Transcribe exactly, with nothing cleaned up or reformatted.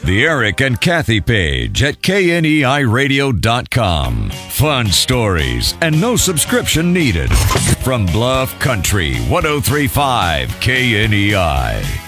The Eric and Kathy page at K N E I radio dot com. Fun stories and no subscription needed. From Bluff Country, one oh three point five K N E I.